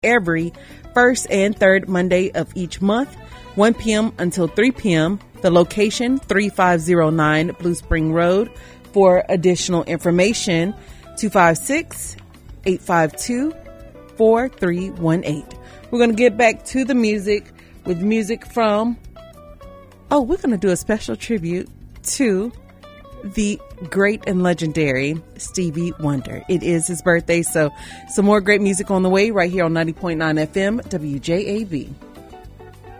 every first and third Monday of each month, 1 p.m. until 3 p.m. The location, 3509 Blue Spring Road. For additional information, 256-852-4318. We're going to get back to the music with music from, we're going to do a special tribute to the great and legendary Stevie Wonder. It is his birthday, so some more great music on the way right here on 90.9 FM WJAB.